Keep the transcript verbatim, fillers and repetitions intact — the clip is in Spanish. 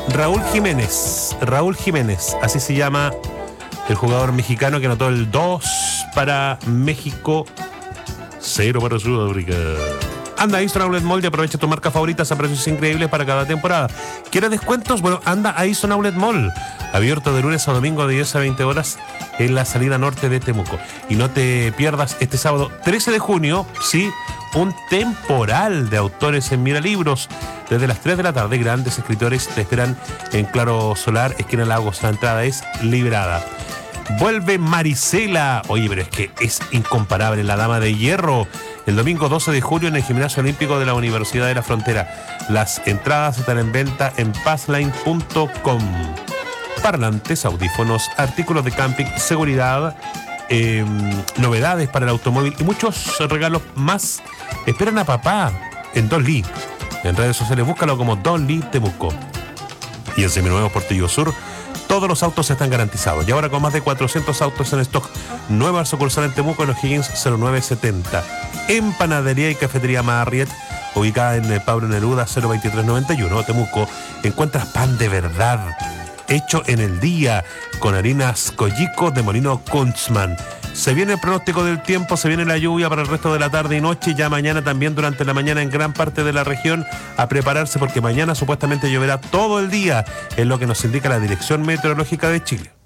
Raúl Jiménez, Raúl Jiménez, así se llama el jugador mexicano que anotó el dos para México, cero para Sudáfrica. Anda a Easton Outlet Mall y aprovecha tus marcas favoritas a precios increíbles para cada temporada. ¿Quieres descuentos? Bueno, anda a Easton Outlet Mall. Abierto de lunes a domingo de diez a veinte horas en la salida norte de Temuco. Y no te pierdas este sábado trece de junio, sí, un temporal de autores en Mira Libros. Desde las tres de la tarde, grandes escritores te esperan en Claro Solar, esquina Lagos. La entrada es liberada. Vuelve Marisela. Oye, pero es que es incomparable, la dama de hierro. El domingo doce de julio en el Gimnasio Olímpico de la Universidad de la Frontera. Las entradas están en venta en passline punto com. Parlantes, audífonos, artículos de camping, seguridad, eh, novedades para el automóvil y muchos regalos más. Esperan a papá en Don Lee. En redes sociales búscalo como Don Lee Temuco. Y en Seminuevo Portillo Sur, todos los autos están garantizados. Y ahora con más de cuatrocientos autos en stock. Nueva sucursal en Temuco en O'Higgins cero nueve setenta. En Panadería y Cafetería Marriott, ubicada en Pablo Neruda cero veintitrés noventa y uno, Temuco, encuentras pan de verdad, hecho en el día, con harinas Collico de Molino Kunzman. Se viene el pronóstico del tiempo, se viene la lluvia para el resto de la tarde y noche, y ya mañana también durante la mañana en gran parte de la región, a prepararse porque mañana supuestamente lloverá todo el día, es lo que nos indica la Dirección Meteorológica de Chile.